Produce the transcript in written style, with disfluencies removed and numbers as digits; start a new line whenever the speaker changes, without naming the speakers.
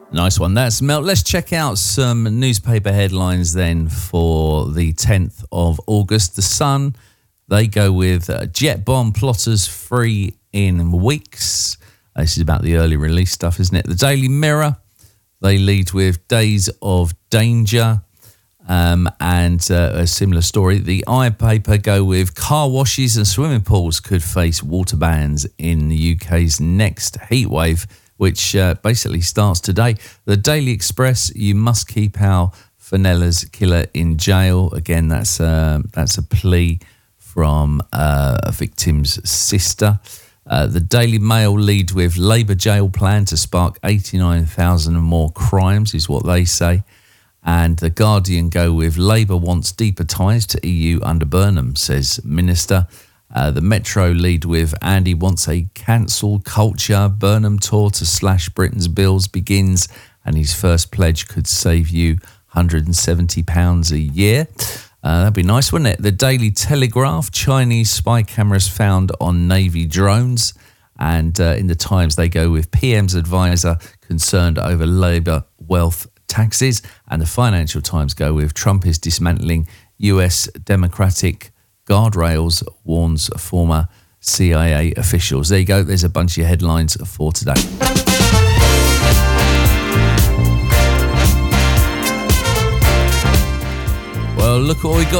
Nice one. That's Melt. Let's check out some newspaper headlines then for the 10th of August. The Sun, they go with jet bomb plotters free in weeks. This is about the early release stuff, isn't it? The Daily Mirror, they lead with days of danger. And a similar story. The iPaper go with car washes and swimming pools could face water bans in the UK's next heatwave, which basically starts today. The Daily Express, you must keep our Fenella's killer in jail. Again, that's a plea from a victim's sister. The Daily Mail lead with Labour jail plan to spark 89,000 more crimes, is what they say. And The Guardian go with Labour wants deeper ties to EU under Burnham, says Minister. The Metro lead with Andy wants a cancel culture. Burnham tour to slash Britain's bills begins, and his first pledge could save you £170 a year. That'd be nice, wouldn't it? The Daily Telegraph, Chinese spy cameras found on Navy drones. And in the Times, they go with PM's advisor concerned over Labour wealth taxes. And the Financial Times go with Trump is dismantling US Democratic guardrails, warns former CIA officials. There you go. There's a bunch of headlines for today. Well, look what we got